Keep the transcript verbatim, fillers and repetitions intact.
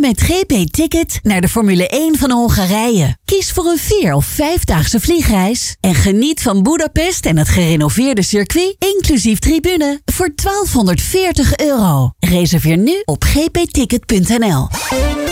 met G P Ticket naar de Formule één van Hongarije. Kies voor een vier- of vijfdaagse vliegreis en geniet van Budapest en het gerenoveerde circuit, inclusief tribune, voor twaalfhonderdveertig euro. Reserveer nu op g p ticket punt n l.